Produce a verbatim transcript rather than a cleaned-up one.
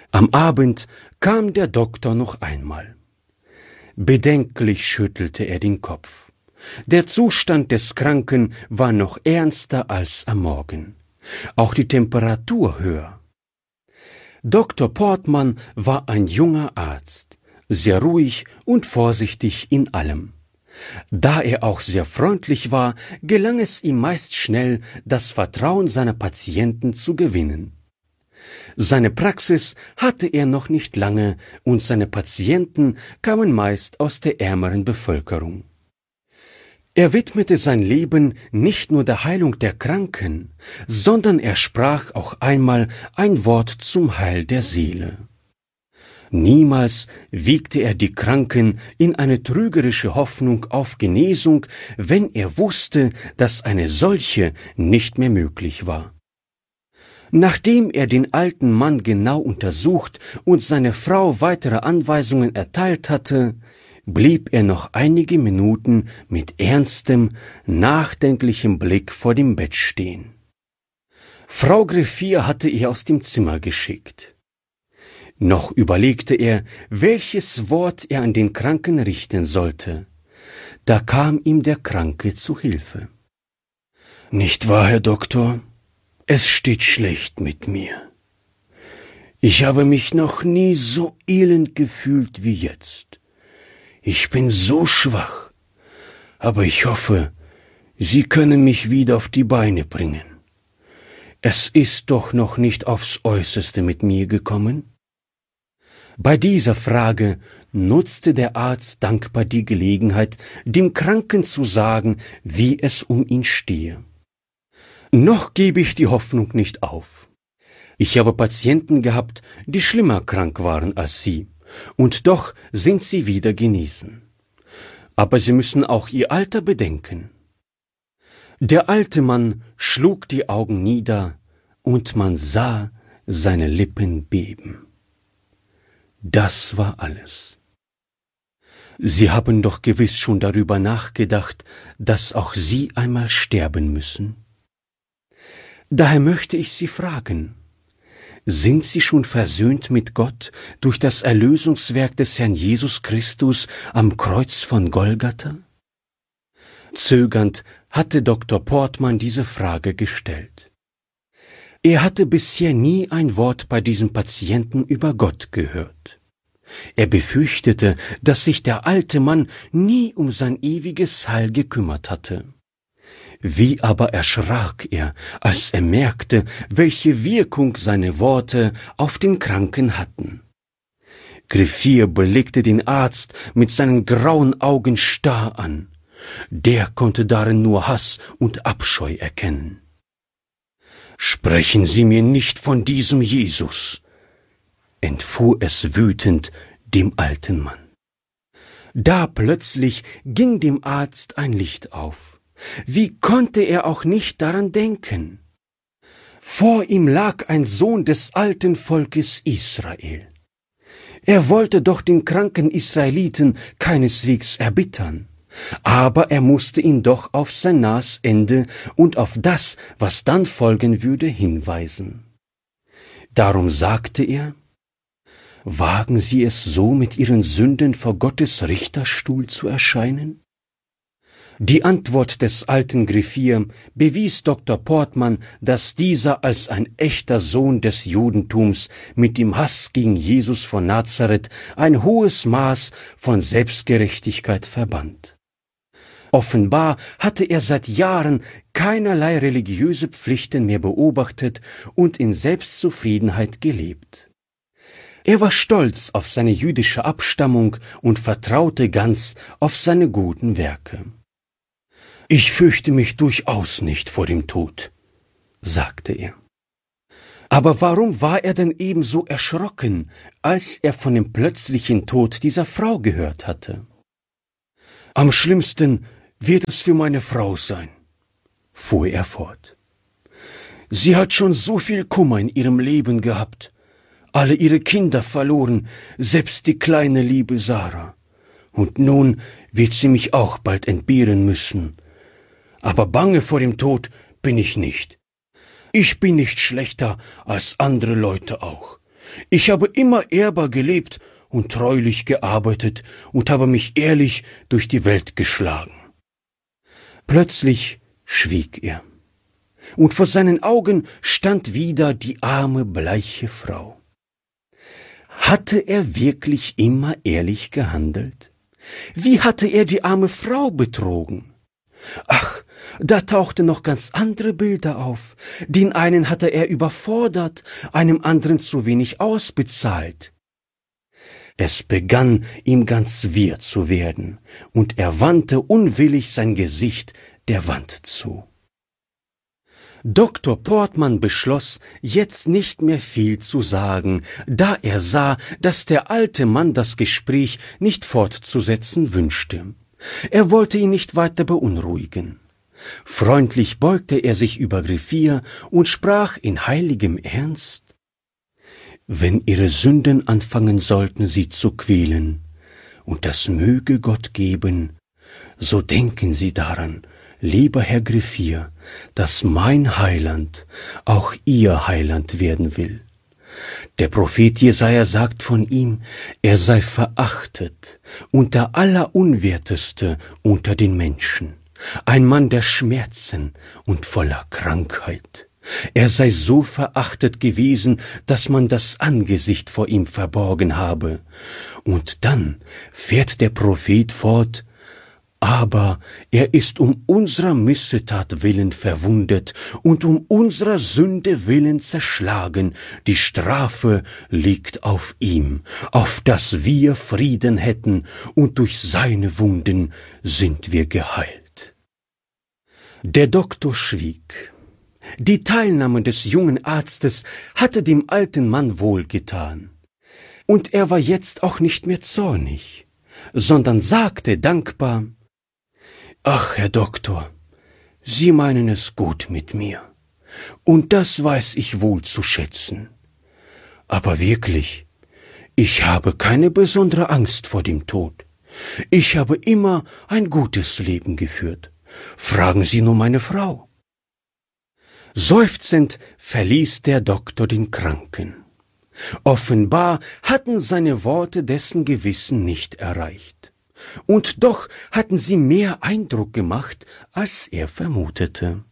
Am Abend kam der Doktor noch einmal. Bedenklich schüttelte er den Kopf. Der Zustand des Kranken war noch ernster als am Morgen. Auch die Temperatur höher. Doktor Portmann war ein junger Arzt, sehr ruhig und vorsichtig in allem. Da er auch sehr freundlich war, gelang es ihm meist schnell, das Vertrauen seiner Patienten zu gewinnen. Seine Praxis hatte er noch nicht lange und seine Patienten kamen meist aus der ärmeren Bevölkerung. Er widmete sein Leben nicht nur der Heilung der Kranken, sondern er sprach auch einmal ein Wort zum Heil der Seele. Niemals wiegte er die Kranken in eine trügerische Hoffnung auf Genesung, wenn er wusste, dass eine solche nicht mehr möglich war. Nachdem er den alten Mann genau untersucht und seine Frau weitere Anweisungen erteilt hatte, blieb er noch einige Minuten mit ernstem, nachdenklichem Blick vor dem Bett stehen. Frau Griffier hatte er aus dem Zimmer geschickt. Noch überlegte er, welches Wort er an den Kranken richten sollte. Da kam ihm der Kranke zu Hilfe. »Nicht wahr, Herr Doktor? Es steht schlecht mit mir. Ich habe mich noch nie so elend gefühlt wie jetzt. Ich bin so schwach, aber ich hoffe, Sie können mich wieder auf die Beine bringen. Es ist doch noch nicht aufs Äußerste mit mir gekommen?« Bei dieser Frage nutzte der Arzt dankbar die Gelegenheit, dem Kranken zu sagen, wie es um ihn stehe. »Noch gebe ich die Hoffnung nicht auf. Ich habe Patienten gehabt, die schlimmer krank waren als Sie, und doch sind sie wieder genesen. Aber Sie müssen auch Ihr Alter bedenken.« Der alte Mann schlug die Augen nieder, und man sah seine Lippen beben. Das war alles. »Sie haben doch gewiss schon darüber nachgedacht, dass auch Sie einmal sterben müssen. Daher möchte ich Sie fragen, sind Sie schon versöhnt mit Gott durch das Erlösungswerk des Herrn Jesus Christus am Kreuz von Golgatha?« Zögernd hatte Doktor Portmann diese Frage gestellt. Er hatte bisher nie ein Wort bei diesem Patienten über Gott gehört. Er befürchtete, dass sich der alte Mann nie um sein ewiges Heil gekümmert hatte. Wie aber erschrak er, als er merkte, welche Wirkung seine Worte auf den Kranken hatten. Griffier blickte den Arzt mit seinen grauen Augen starr an. Der konnte darin nur Hass und Abscheu erkennen. »Sprechen Sie mir nicht von diesem Jesus«, entfuhr es wütend dem alten Mann. Da plötzlich ging dem Arzt ein Licht auf. Wie konnte er auch nicht daran denken? Vor ihm lag ein Sohn des alten Volkes Israel. Er wollte doch den kranken Israeliten keineswegs erbittern, aber er musste ihn doch auf sein nahes Ende und auf das, was dann folgen würde, hinweisen. Darum sagte er: »Wagen Sie es so, mit Ihren Sünden vor Gottes Richterstuhl zu erscheinen?« Die Antwort des alten Griffier bewies Doktor Portmann, dass dieser als ein echter Sohn des Judentums mit dem Hass gegen Jesus von Nazareth ein hohes Maß von Selbstgerechtigkeit verband. Offenbar hatte er seit Jahren keinerlei religiöse Pflichten mehr beobachtet und in Selbstzufriedenheit gelebt. Er war stolz auf seine jüdische Abstammung und vertraute ganz auf seine guten Werke. »Ich fürchte mich durchaus nicht vor dem Tod«, sagte er. Aber warum war er denn ebenso erschrocken, als er von dem plötzlichen Tod dieser Frau gehört hatte? »Am schlimmsten wird es für meine Frau sein«, fuhr er fort. »Sie hat schon so viel Kummer in ihrem Leben gehabt, alle ihre Kinder verloren, selbst die kleine liebe Sarah. Und nun wird sie mich auch bald entbehren müssen. Aber bange vor dem Tod bin ich nicht. Ich bin nicht schlechter als andere Leute auch. Ich habe immer ehrbar gelebt und treulich gearbeitet und habe mich ehrlich durch die Welt geschlagen. Plötzlich schwieg er, und vor seinen Augen stand wieder die arme, bleiche Frau. Hatte er wirklich immer ehrlich gehandelt? Wie hatte er die arme Frau betrogen? Ach, da tauchten noch ganz andere Bilder auf. Den einen hatte er überfordert, einem anderen zu wenig ausbezahlt. Es begann ihm ganz wirr zu werden, und er wandte unwillig sein Gesicht der Wand zu. Doktor Portmann beschloss, jetzt nicht mehr viel zu sagen, da er sah, dass der alte Mann das Gespräch nicht fortzusetzen wünschte. Er wollte ihn nicht weiter beunruhigen. Freundlich beugte er sich über Griffier und sprach in heiligem Ernst: »Wenn Ihre Sünden anfangen sollten, Sie zu quälen, und das möge Gott geben, so denken Sie daran, lieber Herr Griffier, dass mein Heiland auch Ihr Heiland werden will. Der Prophet Jesaja sagt von ihm, er sei verachtet und der Allerunwerteste unter den Menschen, ein Mann der Schmerzen und voller Krankheit. Er sei so verachtet gewesen, dass man das Angesicht vor ihm verborgen habe. Und dann fährt der Prophet fort: Aber er ist um unserer Missetat willen verwundet und um unserer Sünde willen zerschlagen. Die Strafe liegt auf ihm, auf dass wir Frieden hätten, und durch seine Wunden sind wir geheilt. Der Doktor schwieg. Die Teilnahme des jungen Arztes hatte dem alten Mann wohlgetan. Und er war jetzt auch nicht mehr zornig, sondern sagte dankbar: »Ach, Herr Doktor, Sie meinen es gut mit mir, und das weiß ich wohl zu schätzen. Aber wirklich, ich habe keine besondere Angst vor dem Tod. Ich habe immer ein gutes Leben geführt. Fragen Sie nur meine Frau.« Seufzend verließ der Doktor den Kranken. Offenbar hatten seine Worte dessen Gewissen nicht erreicht. Und doch hatten sie mehr Eindruck gemacht, als er vermutete.